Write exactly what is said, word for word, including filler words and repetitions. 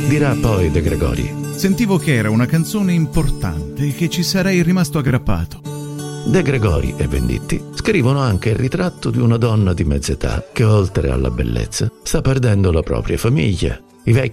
Dirà poi De Gregori: sentivo che era una canzone importante e che ci sarei rimasto aggrappato. De Gregori e Venditti scrivono anche il ritratto di una donna di mezz'età che, oltre alla bellezza, sta perdendo la propria famiglia, i vecchi